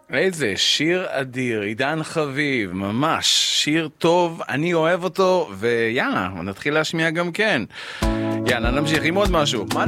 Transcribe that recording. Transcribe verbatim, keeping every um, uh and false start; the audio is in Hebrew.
איזה שיר אדיר, עידן חביב, ממש שיר טוב, אני אוהב אותו, ויאללה, נתחיל להשמיע גם כן. יאללה, נמשיך עם עוד משהו. מה